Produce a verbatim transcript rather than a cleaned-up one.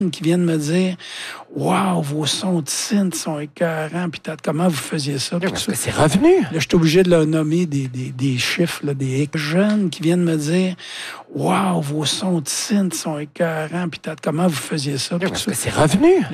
qui viennent me dire « Wow, vos sons de synth sont écœurants, puis comment vous faisiez ça? » Oui, parce que c'est revenu. Là, je suis obligé de leur nommer des, des, des chiffres, là, des jeunes qui viennent me dire « Wow, vos sons de synth sont écœurants, puis comment vous faisiez ça? » Oui, parce que c'est revenu.